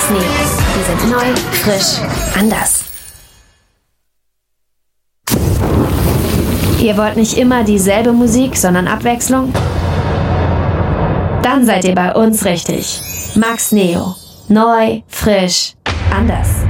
Max Neo. Wir sind neu, frisch, anders. Ihr wollt nicht immer dieselbe Musik, sondern Abwechslung? Dann seid ihr bei uns richtig. Max Neo. Neu, frisch, anders.